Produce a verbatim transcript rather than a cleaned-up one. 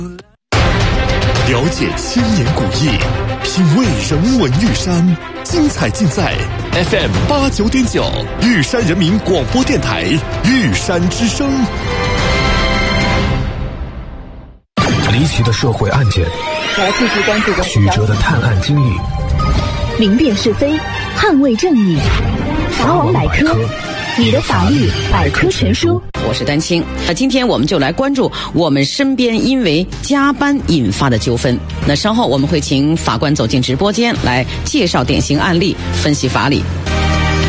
了解千年古意，品味人文玉山，精彩尽在 F M 八九点九玉山人民广播电台玉山之声。 离奇的社会案件， 来继续关注的曲折的探案经历， 明辨是非，捍卫正义。法网百科，你的法律百科全书。 我是丹青，那今天我们就来关注我们身边因为加班引发的纠纷。那稍后我们会请法官走进直播间来介绍典型案例，分析法理。